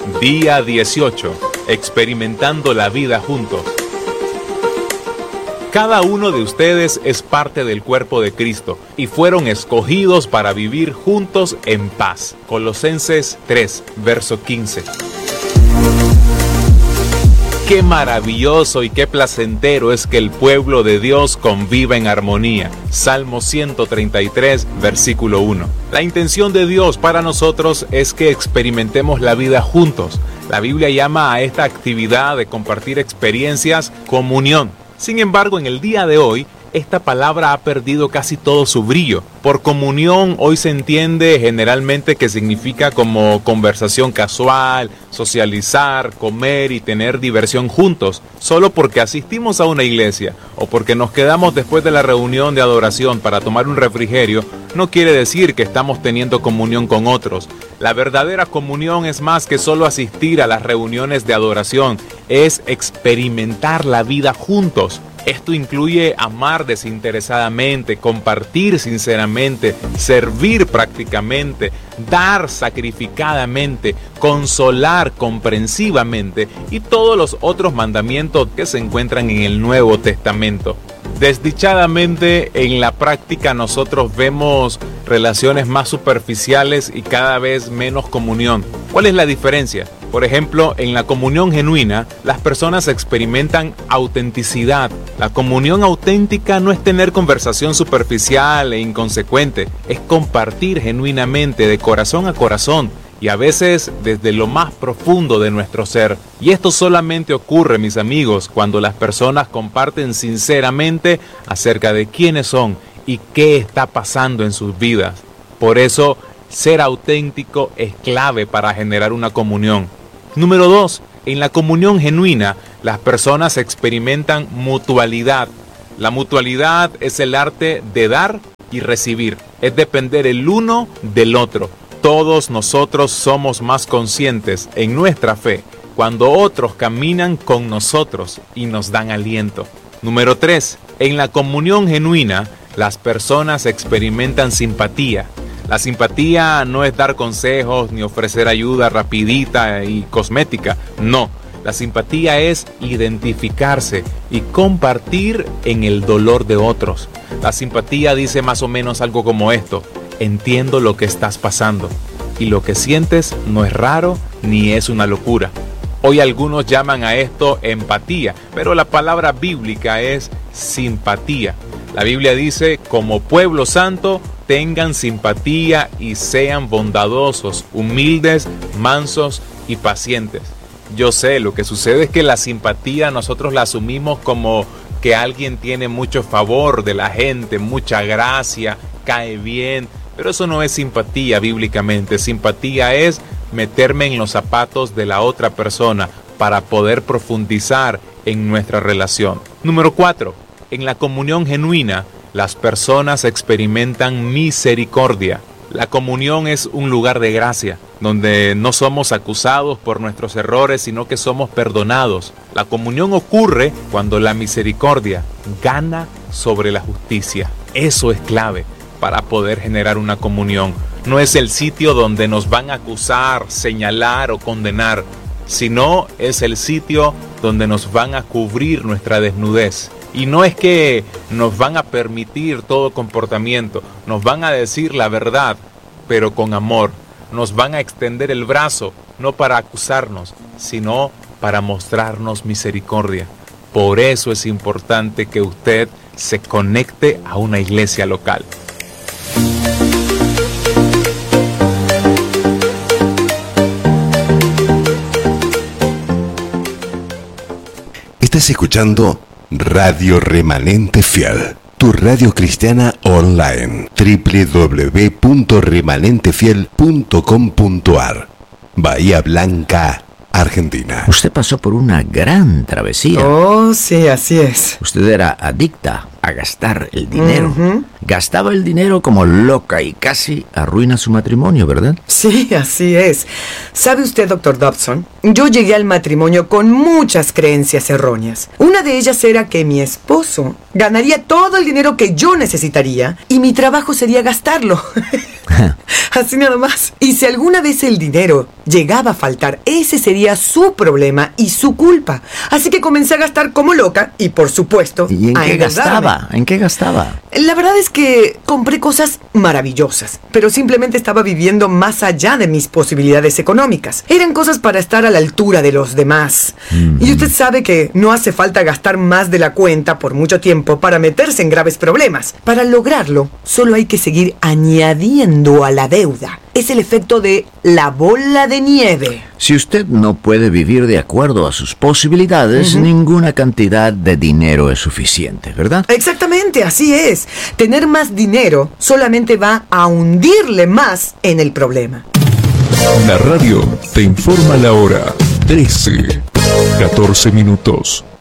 Día 18. Experimentando la vida juntos. Cada uno de ustedes es parte del cuerpo de Cristo y fueron escogidos para vivir juntos en paz. Colosenses 3, verso 15. Qué maravilloso y qué placentero es que el pueblo de Dios conviva en armonía. Salmo 133, versículo 1. La intención de Dios para nosotros es que experimentemos la vida juntos. La Biblia llama a esta actividad de compartir experiencias comunión. Sin embargo, en el día de hoy, esta palabra ha perdido casi todo su brillo. Por comunión hoy se entiende generalmente que significa como conversación casual, socializar, comer y tener diversión juntos, solo porque asistimos a una iglesia o porque nos quedamos después de la reunión de adoración para tomar un refrigerio, no quiere decir que estamos teniendo comunión con otros. La verdadera comunión es más que solo asistir a las reuniones de adoración, es experimentar la vida juntos. Esto incluye amar desinteresadamente, compartir sinceramente, servir prácticamente, dar sacrificadamente, consolar comprensivamente y todos los otros mandamientos que se encuentran en el Nuevo Testamento. Desdichadamente, en la práctica nosotros vemos relaciones más superficiales y cada vez menos comunión. ¿Cuál es la diferencia? Por ejemplo, en la comunión genuina, las personas experimentan autenticidad. La comunión auténtica no es tener conversación superficial e inconsecuente, es compartir genuinamente de corazón a corazón y a veces desde lo más profundo de nuestro ser. Y esto solamente ocurre, mis amigos, cuando las personas comparten sinceramente acerca de quiénes son y qué está pasando en sus vidas. Por eso, ser auténtico es clave para generar una comunión. Número 2. En la comunión genuina, las personas experimentan mutualidad. La mutualidad es el arte de dar y recibir. Es depender el uno del otro. Todos nosotros somos más conscientes en nuestra fe cuando otros caminan con nosotros y nos dan aliento. Número 3. En la comunión genuina, las personas experimentan simpatía. La simpatía no es dar consejos ni ofrecer ayuda rapidita y cosmética. No, la simpatía es identificarse y compartir en el dolor de otros. La simpatía dice más o menos algo como esto: entiendo lo que estás pasando y lo que sientes no es raro ni es una locura. Hoy algunos llaman a esto empatía, pero la palabra bíblica es simpatía. La Biblia dice, como pueblo santo, tengan simpatía y sean bondadosos, humildes, mansos y pacientes. Yo sé, lo que sucede es que la simpatía nosotros la asumimos como que alguien tiene mucho favor de la gente, mucha gracia, cae bien, pero eso no es simpatía bíblicamente. Simpatía es meterme en los zapatos de la otra persona para poder profundizar en nuestra relación. Número 4. En la comunión genuina, las personas experimentan misericordia. La comunión es un lugar de gracia, donde no somos acusados por nuestros errores, sino que somos perdonados. La comunión ocurre cuando la misericordia gana sobre la justicia. Eso es clave para poder generar una comunión. No es el sitio donde nos van a acusar, señalar o condenar, sino es el sitio donde nos van a cubrir nuestra desnudez. Y no es que nos van a permitir todo comportamiento, nos van a decir la verdad, pero con amor. Nos van a extender el brazo, no para acusarnos, sino para mostrarnos misericordia. Por eso es importante que usted se conecte a una iglesia local. Estás escuchando Radio Remanente Fiel, tu radio cristiana online, www.remanentefiel.com.ar, Bahía Blanca, Argentina. Usted pasó por una gran travesía. Oh, sí, así es. Usted era adicta a gastar el dinero. Gastaba el dinero como loca y casi arruina su matrimonio, ¿verdad? Sí, así es. ¿Sabe usted, Dr. Dobson? Yo llegué al matrimonio con muchas creencias erróneas. Una de ellas era que mi esposo ganaría todo el dinero que yo necesitaría y mi trabajo sería gastarlo. Así nada más. Y si alguna vez el dinero llegaba a faltar, ese sería su problema y su culpa. Así que comencé a gastar como loca y, por supuesto, ¿Y en a qué endeudarme. gastaba? ¿En qué gastaba? La verdad es que compré cosas maravillosas, pero simplemente estaba viviendo más allá de mis posibilidades económicas. Eran cosas para estar a la altura de los demás. Y usted sabe que no hace falta gastar más de la cuenta por mucho tiempo para meterse en graves problemas. Para lograrlo, solo hay que seguir añadiendo a la deuda. Es el efecto de la bola de nieve. Si usted no puede vivir de acuerdo a sus posibilidades, ninguna cantidad de dinero es suficiente, ¿verdad? Exactamente, así es. Tener más dinero solamente va a hundirle más en el problema. La radio te informa la hora. 13:14.